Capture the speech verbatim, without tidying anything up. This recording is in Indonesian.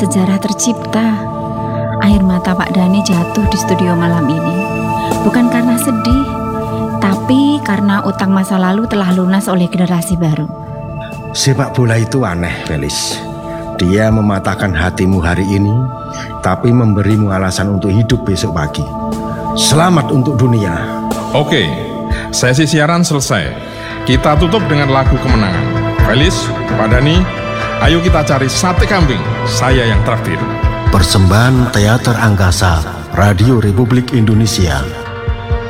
sejarah tercipta. Air mata Pak Dhani jatuh di studio malam ini. Bukan karena sedih, tapi karena utang masa lalu telah lunas oleh generasi baru. Sepak bola itu aneh, Felis. Dia mematahkan hatimu hari ini, tapi memberimu alasan untuk hidup besok pagi. Selamat untuk dunia. Oke, sesi siaran selesai. Kita tutup dengan lagu kemenangan. Felis, Pak Dhani, ayo kita cari sate kambing. Saya yang traktir. Persembahan Teater Angkasa, Radio Republik Indonesia.